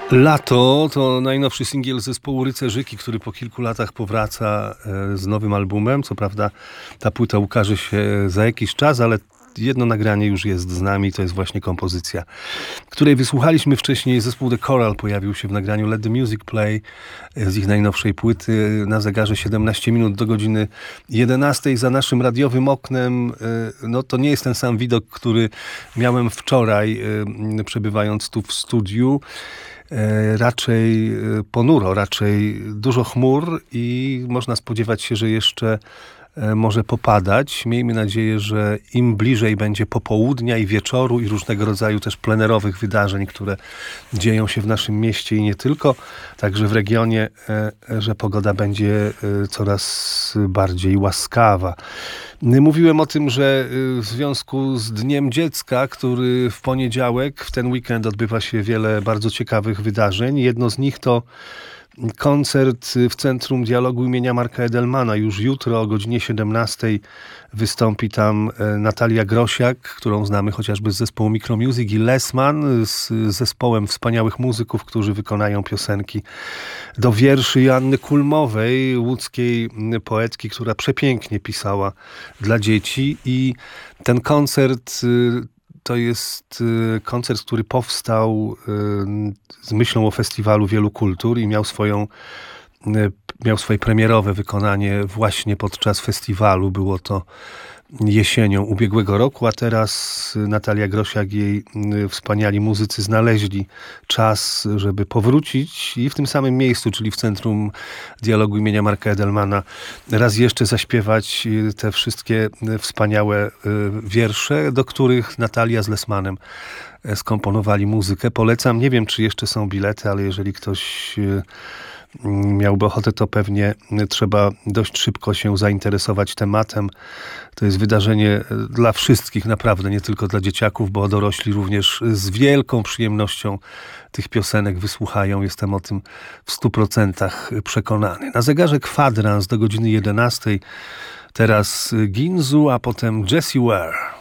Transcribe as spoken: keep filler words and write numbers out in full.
Lato to najnowszy singiel zespołu Rycerzyki, który po kilku latach powraca z nowym albumem. Co prawda ta płyta ukaże się za jakiś czas, ale jedno nagranie już jest z nami. To jest właśnie kompozycja, której wysłuchaliśmy wcześniej. Zespół The Coral pojawił się w nagraniu Let the Music Play z ich najnowszej płyty. Na zegarze siedemnaście minut do godziny jedenastej. Za naszym radiowym oknem no to nie jest ten sam widok, który miałem wczoraj, przebywając tu w studiu. Raczej ponuro, raczej dużo chmur i można spodziewać się, że jeszcze może popadać. Miejmy nadzieję, że im bliżej będzie popołudnia i wieczoru i różnego rodzaju też plenerowych wydarzeń, które dzieją się w naszym mieście i nie tylko, także w regionie, że pogoda będzie coraz bardziej łaskawa. Mówiłem o tym, że w związku z Dniem Dziecka, który w poniedziałek, w ten weekend odbywa się wiele bardzo ciekawych wydarzeń. Jedno z nich to koncert w Centrum Dialogu imienia Marka Edelmana. Już jutro o godzinie siedemnastej wystąpi tam Natalia Grosiak, którą znamy chociażby z zespołu Micromusic, i Lesman z zespołem wspaniałych muzyków, którzy wykonają piosenki do wierszy Joanny Kulmowej, łódzkiej poetki, która przepięknie pisała dla dzieci. I ten koncert to jest koncert, który powstał z myślą o festiwalu wielu kultur i miał swoją, miał swoje premierowe wykonanie właśnie podczas festiwalu. Było to jesienią ubiegłego roku, a teraz Natalia Grosiak i jej wspaniali muzycy znaleźli czas, żeby powrócić i w tym samym miejscu, czyli w Centrum Dialogu imienia Marka Edelmana, raz jeszcze zaśpiewać te wszystkie wspaniałe wiersze, do których Natalia z Lesmanem skomponowali muzykę. Polecam. Nie wiem, czy jeszcze są bilety, ale jeżeli ktoś miałby ochotę, to pewnie trzeba dość szybko się zainteresować tematem. To jest wydarzenie dla wszystkich, naprawdę, nie tylko dla dzieciaków, bo dorośli również z wielką przyjemnością tych piosenek wysłuchają. Jestem o tym w stu procentach przekonany. Na zegarze kwadrans do godziny jedenastej. Teraz Ginzu, a potem Jessie Ware.